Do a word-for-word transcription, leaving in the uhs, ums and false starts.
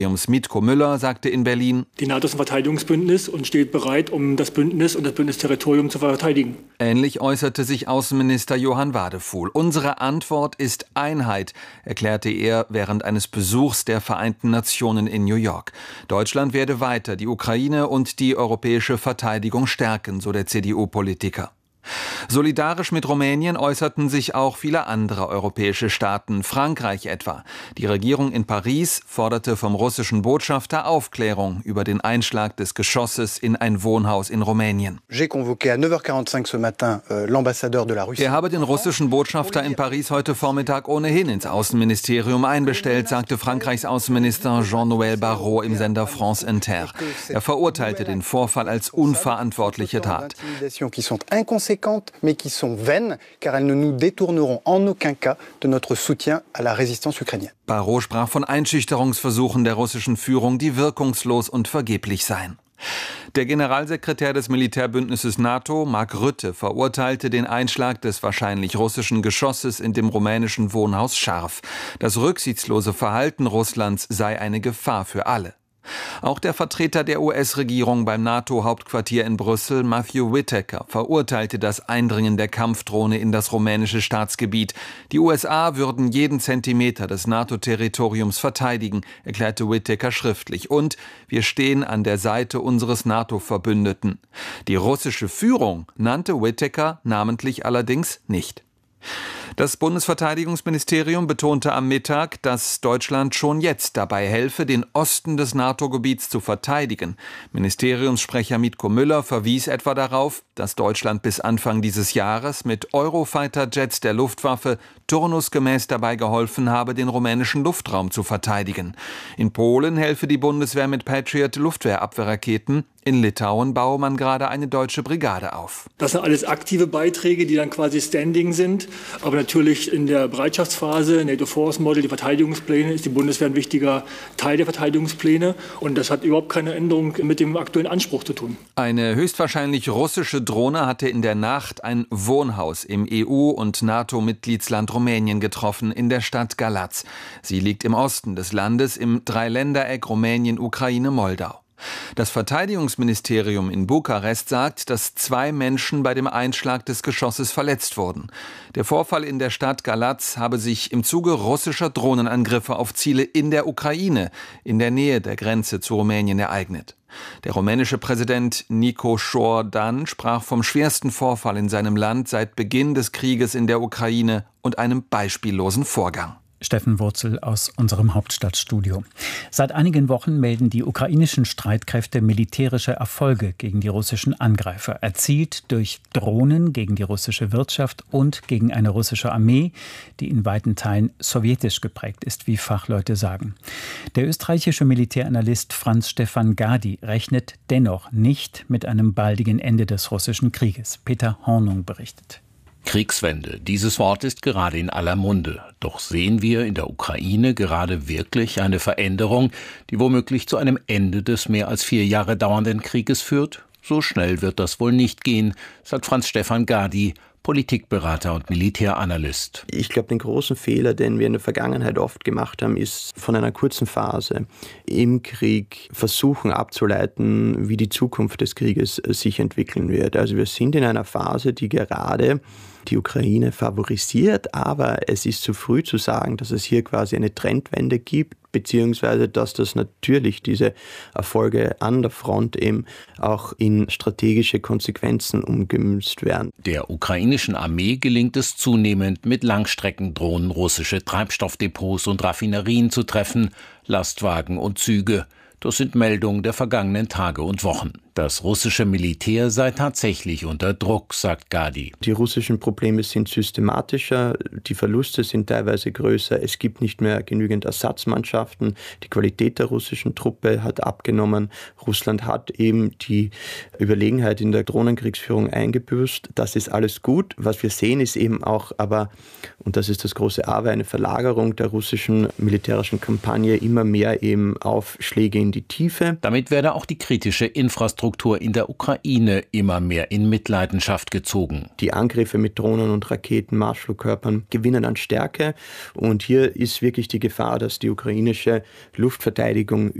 Mitko Müller sagte in Berlin: Die NATO ist ein Verteidigungsbündnis und steht bereit, um das Bündnis und das Bündnisterritorium zu verteidigen. Ähnlich äußerte sich Außenminister Johann Wadefuhl. Unsere Antwort ist Einheit, erklärte er während eines Besuchs der Vereinten Nationen in New York. Deutschland werde weiter die Ukraine und die europäische Verteidigung stärken, so der C D U-Politiker. Solidarisch mit Rumänien äußerten sich auch viele andere europäische Staaten, Frankreich etwa. Die Regierung in Paris forderte vom russischen Botschafter Aufklärung über den Einschlag des Geschosses in ein Wohnhaus in Rumänien. Er habe den russischen Botschafter in Paris heute Vormittag ohnehin ins Außenministerium einbestellt, sagte Frankreichs Außenminister Jean-Noël Barrot im Sender France Inter. Er verurteilte den Vorfall als unverantwortliche Tat. mais qui sont vaines, car elles ne nous détourneront en aucun cas de notre soutien à la résistance ukrainienne. Barrot sprach von Einschüchterungsversuchen der russischen Führung, die wirkungslos und vergeblich seien. Der Generalsekretär des Militärbündnisses NATO, Mark Rutte, verurteilte den Einschlag des wahrscheinlich russischen Geschosses in dem rumänischen Wohnhaus scharf. Das rücksichtslose Verhalten Russlands sei eine Gefahr für alle. Auch der Vertreter der U S-Regierung beim NATO-Hauptquartier in Brüssel, Matthew Whitaker, verurteilte das Eindringen der Kampfdrohne in das rumänische Staatsgebiet. Die U S A würden jeden Zentimeter des NATO-Territoriums verteidigen, erklärte Whitaker schriftlich. Und wir stehen an der Seite unseres NATO-Verbündeten. Die russische Führung nannte Whitaker namentlich allerdings nicht. Das Bundesverteidigungsministerium betonte am Mittag, dass Deutschland schon jetzt dabei helfe, den Osten des NATO-Gebiets zu verteidigen. Ministeriumssprecher Mitko Müller verwies etwa darauf, dass Deutschland bis Anfang dieses Jahres mit Eurofighter-Jets der Luftwaffe turnusgemäß dabei geholfen habe, den rumänischen Luftraum zu verteidigen. In Polen helfe die Bundeswehr mit Patriot-Luftwehrabwehrraketen. In Litauen baue man gerade eine deutsche Brigade auf. Das sind alles aktive Beiträge, die dann quasi standing sind. Aber natürlich in der Bereitschaftsphase, NATO Force Model, die Verteidigungspläne, ist die Bundeswehr ein wichtiger Teil der Verteidigungspläne. Und das hat überhaupt keine Änderung mit dem aktuellen Anspruch zu tun. Eine höchstwahrscheinlich russische Drohne hatte in der Nacht ein Wohnhaus im E U- und NATO-Mitgliedsland Rumänien getroffen, in der Stadt Galați. Sie liegt im Osten des Landes im Dreiländereck Rumänien, Ukraine, Moldau. Das Verteidigungsministerium in Bukarest sagt, dass zwei Menschen bei dem Einschlag des Geschosses verletzt wurden. Der Vorfall in der Stadt Galați habe sich im Zuge russischer Drohnenangriffe auf Ziele in der Ukraine, in der Nähe der Grenze zu Rumänien, ereignet. Der rumänische Präsident Nicu Șordan sprach vom schwersten Vorfall in seinem Land seit Beginn des Krieges in der Ukraine und einem beispiellosen Vorgang. Steffen Wurzel aus unserem Hauptstadtstudio. Seit einigen Wochen melden die ukrainischen Streitkräfte militärische Erfolge gegen die russischen Angreifer, erzielt durch Drohnen gegen die russische Wirtschaft und gegen eine russische Armee, die in weiten Teilen sowjetisch geprägt ist, wie Fachleute sagen. Der österreichische Militäranalyst Franz Stefan Gady rechnet dennoch nicht mit einem baldigen Ende des russischen Krieges. Peter Hornung berichtet. Kriegswende, dieses Wort ist gerade in aller Munde. Doch sehen wir in der Ukraine gerade wirklich eine Veränderung, die womöglich zu einem Ende des mehr als vier Jahre dauernden Krieges führt? So schnell wird das wohl nicht gehen, sagt Franz Stefan Gady, Politikberater und Militäranalyst. Ich glaube, den großen Fehler, den wir in der Vergangenheit oft gemacht haben, ist von einer kurzen Phase im Krieg versuchen abzuleiten, wie die Zukunft des Krieges sich entwickeln wird. Also wir sind in einer Phase, die gerade die Ukraine favorisiert, aber es ist zu früh zu sagen, dass es hier quasi eine Trendwende gibt, beziehungsweise dass das natürlich diese Erfolge an der Front eben auch in strategische Konsequenzen umgemünzt werden. Der ukrainischen Armee gelingt es zunehmend, mit Langstreckendrohnen russische Treibstoffdepots und Raffinerien zu treffen, Lastwagen und Züge. Das sind Meldungen der vergangenen Tage und Wochen. Das russische Militär sei tatsächlich unter Druck, sagt Gady. Die russischen Probleme sind systematischer, die Verluste sind teilweise größer, es gibt nicht mehr genügend Ersatzmannschaften, die Qualität der russischen Truppe hat abgenommen. Russland hat eben die Überlegenheit in der Drohnenkriegsführung eingebüßt. Das ist alles gut. Was wir sehen, ist eben auch aber, und das ist das große Aber, eine Verlagerung der russischen militärischen Kampagne immer mehr eben auf Schläge in die Tiefe. Damit werde auch die kritische Infrastruktur Infrastruktur in der Ukraine immer mehr in Mitleidenschaft gezogen. Die Angriffe mit Drohnen und Raketen, Marschflugkörpern gewinnen an Stärke. Und hier ist wirklich die Gefahr, dass die ukrainische Luftverteidigung